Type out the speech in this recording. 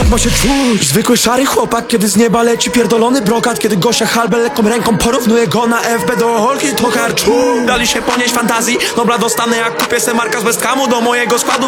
jak ma się czuć zwykły szary chłopak, kiedy z nieba leci pierdolony brokat. Kiedy gościa halbę lekką ręką porównuje go na FB do Holki, to karczu. Dali się ponieść fantazji, dobra dostanę jak kupię se marka z West Hamu do mojego składu.